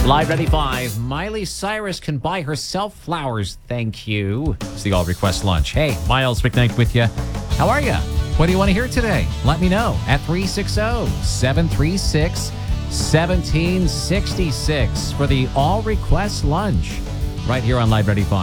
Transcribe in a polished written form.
Live 95. Miley Cyrus can buy herself flowers. Thank you. It's the All Request Lunch. Hey, Miles McKnight with you. How are you? What do you want to hear today? Let me know at 360-736-1766 for the All Request Lunch right here on Live 95.